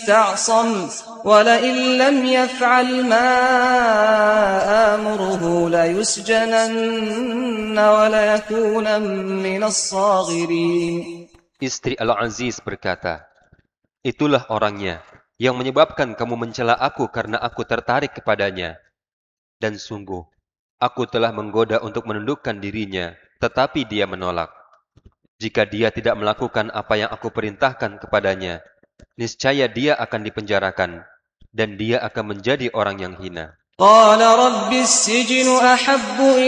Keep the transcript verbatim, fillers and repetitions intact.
اسْتَعْصَمَ وَلَئِن لَّمْ يَفْعَلْ مَا آمُرُهُ لَيُسْجَنَنَّ وَلَيَكُونًا مِّنَ الصَّاغِرِينَ. Istri Al-Aziz berkata, itulah orangnya yang menyebabkan kamu mencela aku karena aku tertarik kepadanya. Dan sungguh, aku telah menggoda untuk menundukkan dirinya, tetapi dia menolak. Jika dia tidak melakukan apa yang aku perintahkan kepadanya, niscaya dia akan dipenjarakan, dan dia akan menjadi orang yang hina. قَالَ رَبِّ السِّجْنُ أَحَبُّ